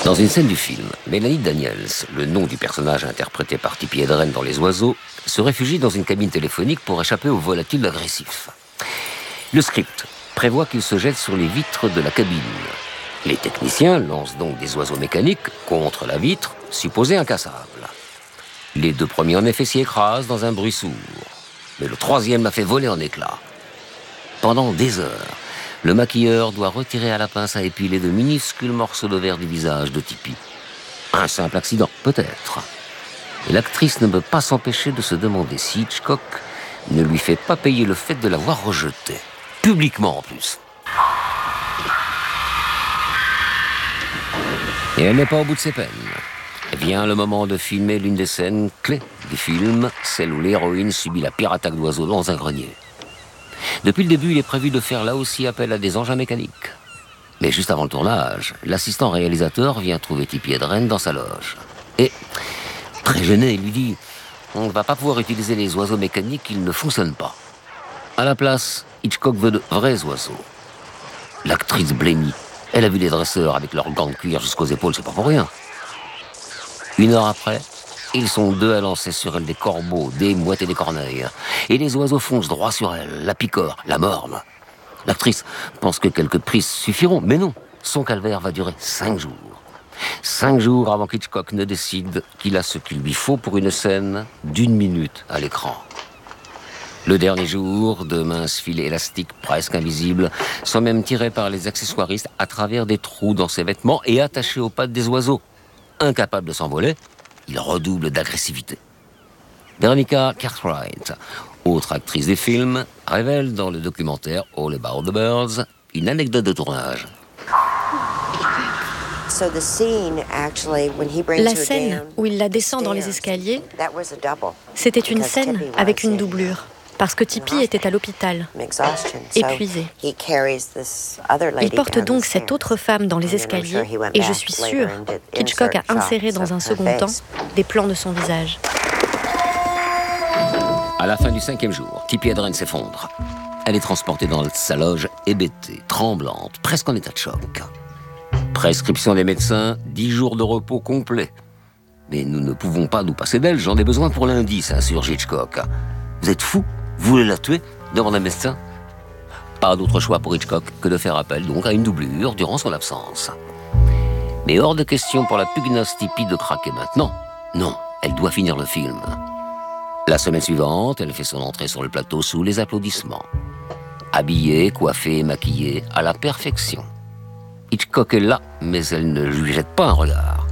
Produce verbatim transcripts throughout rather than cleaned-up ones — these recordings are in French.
Dans une scène du film, Melanie Daniels, le nom du personnage interprété par Tippi Hedren dans Les Oiseaux, se réfugie dans une cabine téléphonique pour échapper aux volatiles agressifs. Le script prévoit qu'il se jette sur les vitres de la cabine. Les techniciens lancent donc des oiseaux mécaniques contre la vitre, supposée incassable. Les deux premiers en effet s'y écrasent dans un bruit sourd. Mais le troisième l'a fait voler en éclats. Pendant des heures, le maquilleur doit retirer à la pince à épiler de minuscules morceaux de verre du visage de Tippi. Un simple accident, peut-être. Et l'actrice ne peut pas s'empêcher de se demander si Hitchcock ne lui fait pas payer le fait de l'avoir rejeté. Publiquement en plus. Et elle n'est pas au bout de ses peines. Vient le moment de filmer l'une des scènes clés du film, celle où l'héroïne subit la pire attaque d'oiseaux dans un grenier. Depuis le début, il est prévu de faire là aussi appel à des engins mécaniques. Mais juste avant le tournage, l'assistant réalisateur vient trouver Tippi Hedren dans sa loge. Et, très gêné, il lui dit « On ne va pas pouvoir utiliser les oiseaux mécaniques, ils ne fonctionnent pas. » À la place, Hitchcock veut de vrais oiseaux. L'actrice blêmit. Elle a vu les dresseurs avec leurs gants de cuir jusqu'aux épaules, c'est pas pour rien. Une heure après, ils sont deux à lancer sur elle des corbeaux, des mouettes et des corneilles. Et les oiseaux foncent droit sur elle, la picorent, la mordent. L'actrice pense que quelques prises suffiront, mais non. Son calvaire va durer cinq jours. Cinq jours avant qu'Hitchcock ne décide qu'il a ce qu'il lui faut pour une scène d'une minute à l'écran. Le dernier jour, de minces filets élastiques presque invisibles sont même tirés par les accessoiristes à travers des trous dans ses vêtements et attachés aux pattes des oiseaux. Incapable de s'envoler, il redouble d'agressivité. Veronica Cartwright, autre actrice des films, révèle dans le documentaire All About the Birds une anecdote de tournage. La scène où il la descend dans les escaliers, c'était une scène avec une doublure, parce que Tippi était à l'hôpital, épuisé. Il porte donc cette autre femme dans les escaliers, et je suis sûre qu'Hitchcock a inséré dans un second temps des plans de son visage. À la fin du cinquième jour, Tippi Hedren s'effondre. Elle est transportée dans sa loge hébétée, tremblante, presque en état de choc. Prescription des médecins, dix jours de repos complet. Mais nous ne pouvons pas nous passer d'elle, j'en ai besoin pour lundi, s'insurge Hitchcock. Vous êtes fou? Vous voulez la tuer? Demande un médecin. Pas d'autre choix pour Hitchcock que de faire appel donc à une doublure durant son absence. Mais hors de question pour la pugnace Tippi de craquer maintenant. Non, elle doit finir le film. La semaine suivante, elle fait son entrée sur le plateau sous les applaudissements. Habillée, coiffée, maquillée, à la perfection. Hitchcock est là, mais elle ne lui jette pas un regard.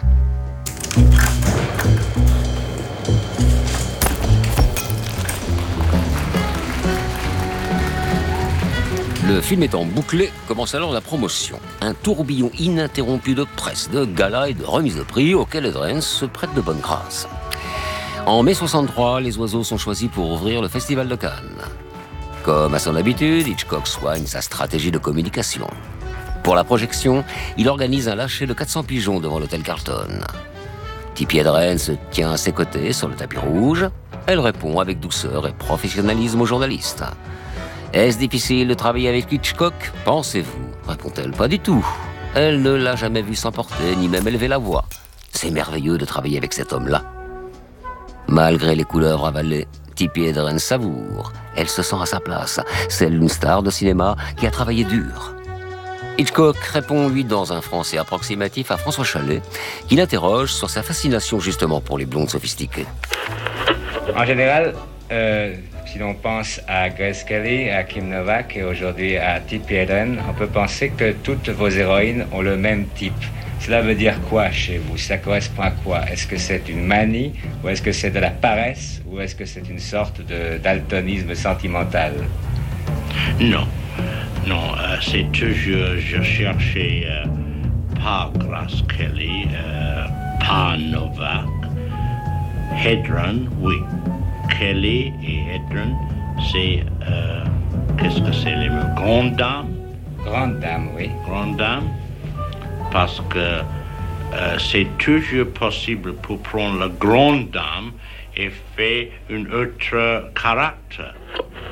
Le film étant bouclé, commence alors la promotion. Un tourbillon ininterrompu de presse, de galas et de remises de prix auquel Hedren se prête de bonne grâce. En mai soixante-trois, les oiseaux sont choisis pour ouvrir le Festival de Cannes. Comme à son habitude, Hitchcock soigne sa stratégie de communication. Pour la projection, il organise un lâcher de quatre cents pigeons devant l'hôtel Carlton. Tippi Hedren se tient à ses côtés sur le tapis rouge. Elle répond avec douceur et professionnalisme aux journalistes. Est-ce difficile de travailler avec Hitchcock? Pensez-vous, répond-elle. Pas du tout. Elle ne l'a jamais vu s'emporter, ni même élever la voix. C'est merveilleux de travailler avec cet homme-là. Malgré les couleurs avalées, Tippi Hedren savoure. Elle se sent à sa place, celle d'une star de cinéma qui a travaillé dur. Hitchcock répond, lui, dans un français approximatif à François Chalais, qui l'interroge sur sa fascination justement pour les blondes sophistiquées. En général, euh, si l'on pense à Grace Kelly, à Kim Novak et aujourd'hui à Tippi Hedren, on peut penser que toutes vos héroïnes ont le même type. Cela veut dire quoi chez vous? Ça correspond à quoi? Est-ce que c'est une manie, ou est-ce que c'est de la paresse, ou est-ce que c'est une sorte de daltonisme sentimental? Non, non, euh, c'est toujours, je cherchais euh, pas Grace Kelly, euh, pas Novak, Hedren, oui. Kelly et Hedren, c'est, euh, qu'est-ce que c'est, les mots? Grande dame? Grande dame, oui. Grande dame. Parce que euh, c'est toujours possible pour prendre la grande dame et faire un autre caractère.